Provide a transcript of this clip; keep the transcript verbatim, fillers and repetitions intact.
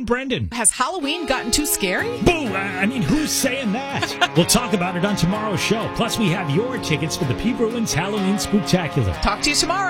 Brendan. Has Halloween gotten too scary? Boo! I mean, who's saying that? We'll talk about it on tomorrow's show. Plus, we have your tickets for the P. Bruins Halloween Spooktacular. Talk to you tomorrow.